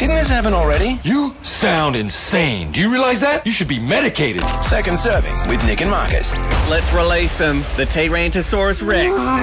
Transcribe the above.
Didn't this happen already? You sound insane. Do you realize that? You should be medicated. Second serving with Nick and Marcus. Let's release him, the Tyrannosaurus Rex.